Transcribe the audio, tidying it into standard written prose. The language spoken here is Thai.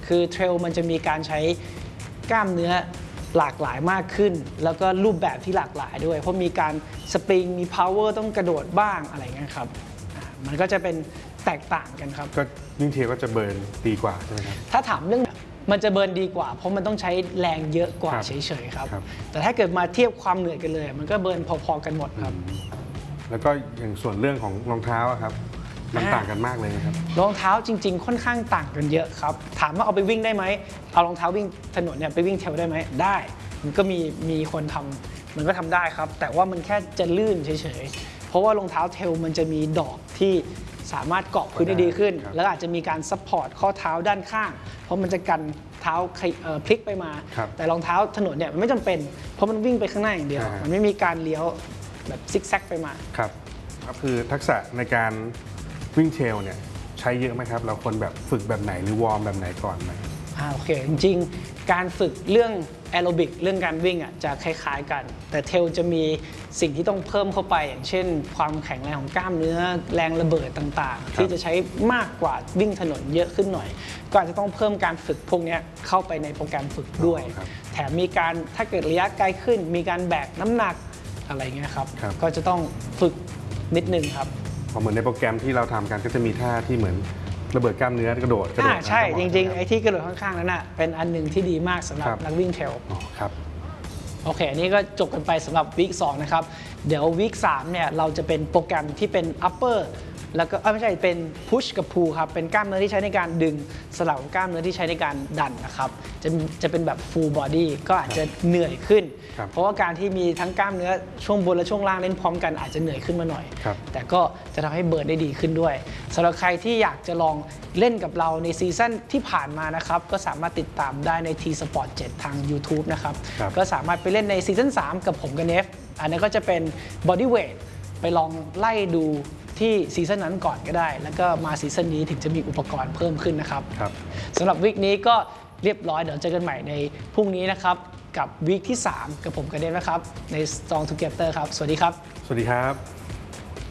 คือเทรลมันจะมีการใช้กล้ามเนื้อหลากหลายมากขึ้นแล้วก็รูปแบบที่หลากหลายด้วยเพราะมีการสปริงมี power ต้องกระโดดบ้างอะไรเงี้ยครับมันก็จะเป็นแตกต่างกันครับก็วิ่งเทรลก็จะเบิร์นดีกว่าใช่ไหมครับถ้าถามเรื่องมันจะเบิร์นดีกว่าเพราะมันต้องใช้แรงเยอะกว่าเฉยๆครับแต่ถ้าเกิดมาเทียบความเหนื่อยกันเลยมันก็เบิร์นพอๆกันหมดครับแล้วก็อย่างส่วนเรื่องของรองเท้าครับมันต่างกันมากเลยนะครับรองเท้าจริงๆค่อนข้างต่างกันเยอะครับถามว่าเอาไปวิ่งได้ไหมเอารองเท้าวิ่งถนนเนี่ยไปวิ่งเทรลได้ไหมได้มันก็มีคนทำมันก็ทำได้ครับแต่ว่ามันแค่จะลื่นเฉยๆเพราะว่ารองเท้าเทรลมันจะมีดอกที่สามารถเกาะพื้นได้ดีขึ้นแล้วอาจจะมีการซัพพอร์ตข้อเท้าด้านข้างเพราะมันจะกันเท้าพลิกไปมาแต่รองเท้าถนนเนี่ยมันไม่จำเป็นเพราะมันวิ่งไปข้างหน้าอย่างเดียวมันไม่มีการเลี้ยวแบบซิกแซกไปมาครับคือทักษะในการวิ่งเทรลเนี่ยใช้เยอะไหมครับเราควรแบบฝึกแบบไหนหรือวอร์มแบบไหนก่อนไหมโอเคจริงๆการฝึกเรื่องแอโรบิกเรื่องการวิ่งจะคล้ายๆกันแต่เทรลจะมีสิ่งที่ต้องเพิ่มเข้าไปอย่างเช่นความแข็งแรงของกล้ามเนื้อแรงระเบิดต่างๆที่จะใช้มากกว่าวิ่งถนนเยอะขึ้นหน่อยก็อาจจะต้องเพิ่มการฝึกพวกนี้เข้าไปในโปรแกรมฝึกด้วยแถมมีการถ้าเกิดระยะไกลขึ้นมีการแบกน้ำหนักอะไรเงี้ยครับก็จะต้องฝึกนิดนึงครับเหมือนในโปรแกรมที่เราทำกันก็จะมีท่าที่เหมือนระเบิดกล้ามเนื้อกระโดดใช่จริงๆไอ้ที่กระโดดข้างๆนั้นเป็นอันหนึ่งที่ดีมากสำหรับนักวิ่งเทรลครับโอเคนี่ก็จบกันไปสำหรับวีค2นะครับเดี๋ยววีค3เนี่ยเราจะเป็นโปรแกรมที่เป็น upper แล้วก็ไม่ใช่เป็น push กับ pull ครับเป็นกล้ามเนื้อที่ใช้ในการดึงสลับกับกล้ามเนื้อที่ใช้ในการดันนะครับจะเป็นแบบ full body ก็อาจจะเหนื่อยขึ้นเพราะว่าการที่มีทั้งกล้ามเนื้อช่วงบนและช่วงล่างเล่นพร้อมกันอาจจะเหนื่อยขึ้นมาหน่อยแต่ก็จะทำให้เบิร์นได้ดีขึ้นด้วยสำหรับใครที่อยากจะลองเล่นกับเราในซีซั่นที่ผ่านมานะครับก็สามารถติดตามได้ใน T Sport 7 ทาง YouTube นะครับก็สามารถไปเล่นในซีซั่น3กับผมกับเนฟอันนั้นก็จะเป็น body weight ไปลองไล่ดูที่ซีซั่นนั้นก่อนก็ได้แล้วก็มาซีซั่นนี้ถึงจะมีอุปกรณ์เพิ่มขึ้นนะครับสำหรับวีคนี้ก็เรียบร้อยเดี๋ยวเจอกันใหม่ในพรุ่งนี้นะครับกับวีคที่3กับผมกับเดนนะครับใน Strong Together ครับสวัสดีครับสวัสดีครับ